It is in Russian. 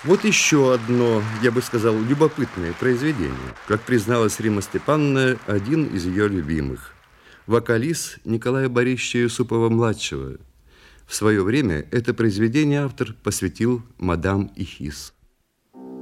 Вот еще одно, я бы сказал, любопытное произведение. Как призналась Римма Степановна, один из ее любимых. Вокалист Николая Борисовича Юсупова-младшего. В свое время это произведение автор посвятил мадам Ихис.